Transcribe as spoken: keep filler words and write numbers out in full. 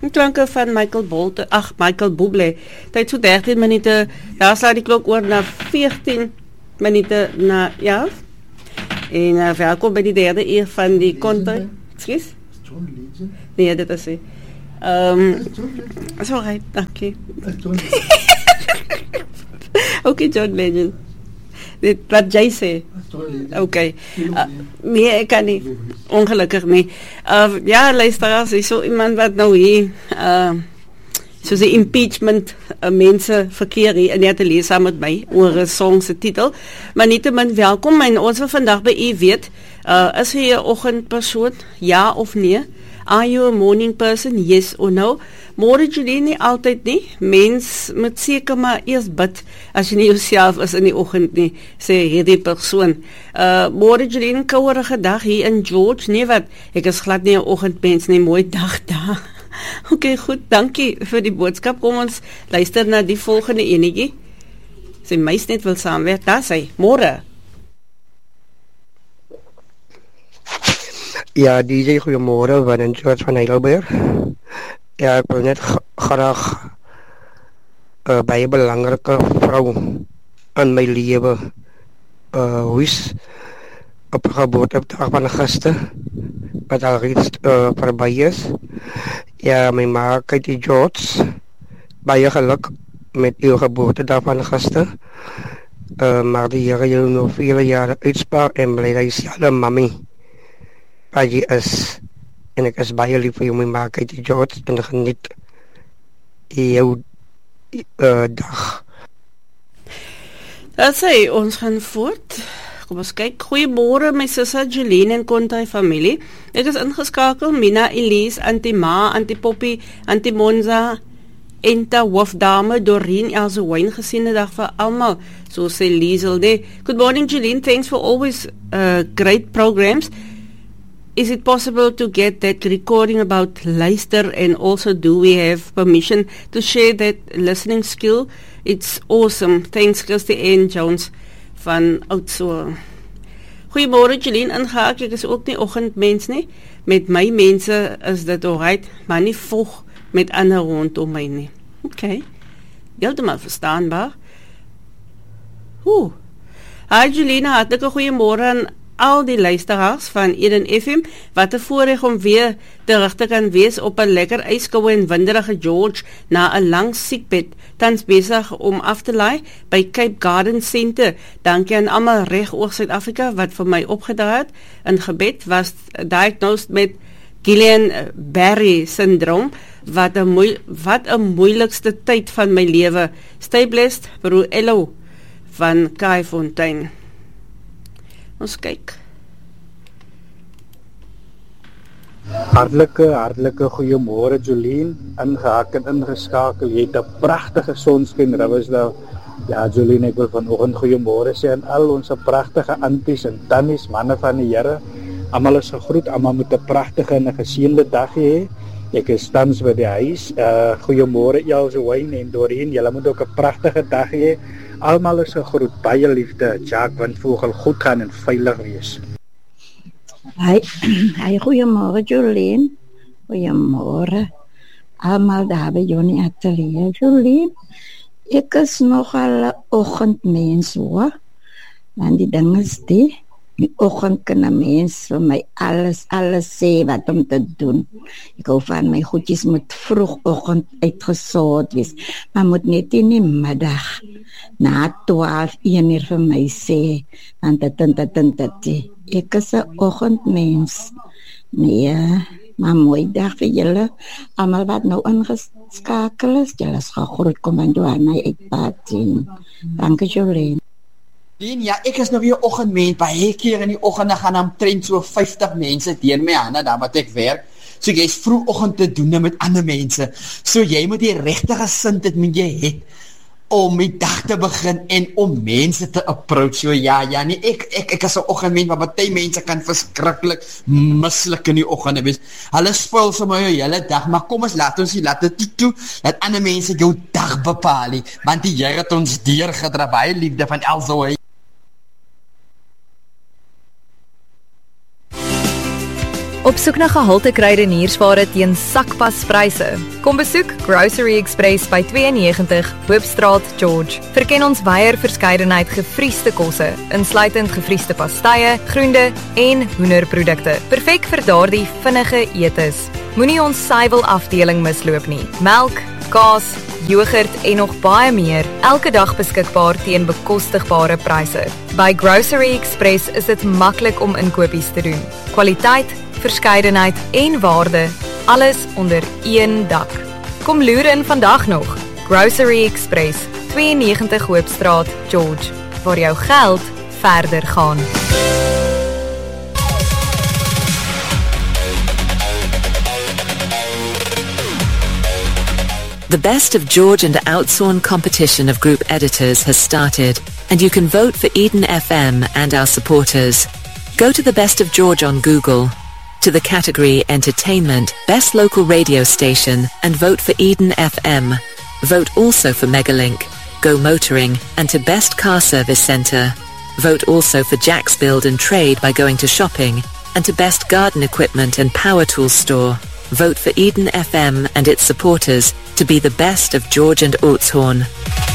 Klanke van Michael Bolte, ach, Michael Bublé. Tyd so dertien minute, daar slaat die klok oor na veertien minute na elf. En uh, welkom by die derde uur van die kontak. Excuse? John Legend? Nee, dit is hy. Um, sorry, dankie. Okay, John Legend. Dit wat jy sê. Okay. Uh, nee, ek kan nie. Ongelukkig nie. Uh, ja, luisteraars, is so iemand wat nou hier uh, soos die impeachment uh, mense verkeer hier in die ateljee saam met my oor 'n song se titel. Maar nietemin welkom en ons wil vandag by u weet, uh, is jy 'n oggendpersoon? Ja of nee? Are you a morning person? Yes or no? Môre jy nie altyd nie. Mens moet seker maar eers bid as jy nie jouself is in die oggend nie, sê hierdie persoon. Uh, môre jy 'n kouerige dag hier in George. Nee wat, ek is glad nie 'n oggendmens nie. Mooi dag daar. Okay, goed, dankie vir die boodskap. Kom ons luister na die volgende enetjie. Sy meis net wil saamwerk. Daar sê, môre. Ja, D J, goeiemôre, wat in George van Heidelberg. Ja, ek wil net graag uh, by 'n belangrike vrou in my lewe uh, wys op geboortedag van gister, wat al reeds uh, verby is. Ja, my ma, Katie George, baie geluk met uw geboortedag van gister. Uh, maar die Here jou nog vele jare uitspaar en bly dat jy selfe mami wat jy is. En ek is baie lief vir jou, my ma, Katie George, en geniet jou uh, dag. Dat sê, ons gaan voort. Kom ons kyk. Goeiemôre my sussie Jeline en Kontai familie. Ek is ingeskakel. Mina, Elise, Auntie Ma, Auntie Poppy, Auntie Monza, Enta, Hofdame, Doreen, Else Wyn, gesiene dag vir almal. So sê Liesel de. Good morning Jeline, thanks for always uh, great programs. Is it possible to get that recording about Leicester, and also do we have permission to share that listening skill? It's awesome. Thanks Christy N. Jones van Oudtshoorn. Goeiemôre Jeline, ingehaak, ek is ook nie oggendmens nie. Met my mense is dit alright, maar nie volg met ander rondom my nie. Okay, heeltemal verstaanbaar. Oeh. Hi Jeline, hartlike goeiemôre aan al die luisteraars van Eden F M, wat 'n voorreg om weer terug te kan wees op 'n lekker ijskoue en winderige George na 'n lang siekbed, tans besig om af te laai by Cape Garden Centre. Dankie aan almal reg oor Suid-Afrika wat vir my opgedra het. In gebed was diagnosed met Guillain-Barré syndroom, wat 'n moe, wat 'n moeilikste tyd van my lewe. Stay blessed, broer Ello van Kaifontein. Ons kyk. Hartlike, hartlike goeiemôre Jolien, ingehak en ingeskakel. Jy het 'n pragtige sonskyn, Riversdale. Ja Jolien, ek wil vanoggend goeiemôre sê aan al ons pragtige anties en tannies, manne van die Here. Almal is gegroet, almal moet 'n pragtige en 'n geseënde dag hê. Ek is tans by die huis. Uh, goeiemôre Else Wyn en Doreen, julle moet ook 'n pragtige dag hê. Almal is gegroet, baie liefde, Jacques van Vogel, goed gaan en veilig wees. Hi, hi, goeiemôre Jolien, goeiemôre, almal daar by Johnny Atelier. Jolien, ek is nogal 'n oggendmens hoor, want die ding is die, die oggend kan 'n mens vir my alles, alles sê wat om te doen. Ek hou van my goedjies moet vroegoggend uitgesoord wees, maar moet net in die middag na twaalf, een uur vir my sê, want dit en dit en dit. Ek is 'n oggendmens. Nee, maar mooi dag vir julle, almal wat nou ingeskakel is. Julle is gegroet, kom aan Johanna uit Paarden. Dankie Jolien. Ja, ek is nog weer oggendmens, baie keer in die oggende gaan omtrent so vyftig mense deur my aan, daar wat ek werk. So jy is vroegoggend te doen met ander mense. So jy moet die regte gesindheid moet jy hê om die dag te begin en om mense te approach. So ja, ja, nie ek ek ek is 'n oggendmens, maar baie mense kan verskriklik mislik in die oggende wees. Hulle spoil sommer jou hele dag, maar kom ons laat ons nie laat dit toe dat ander mense jou dag bepaal nie, want die Here het ons deurgedra, baie liefde van Elzoe. Op soek na gehalte kruideniersware teen sakpaspryse. Kom besoek Grocery Express by twee negentig Hoopstraat, George. Verken ons wyeer verskeidenheid gefriesde kosse, insluitend gefriesde pastye, groente en hoenderprodukte. Perfek vir daardie vinnige etes. Moenie ons suiwel afdeling misloop nie. Melk, kaas, yoghurt en nog baie meer, elke dag beskikbaar teen bekostigbare pryse. By Grocery Express is dit maklik om inkopies te doen. Kwaliteit, verskeidenheid en waarde, alles onder een dak. Kom loer in vandag nog. Grocery Express, twee negentig Hoopstraat, George, waar jou geld verder gaan. The Best of George and Outsawn competition of group editors has started, and you can vote for Eden F M and our supporters. Go to the Best of George on Google, to the category Entertainment, Best Local Radio Station, and vote for Eden F M. Vote also for Megalink, Go Motoring, and to Best Car Service Centre. Vote also for Jack's Build and Trade by going to Shopping, and to Best Garden Equipment and Power Tools Store. Vote for Eden F M and its supporters to be the best of George and Oudtshoorn.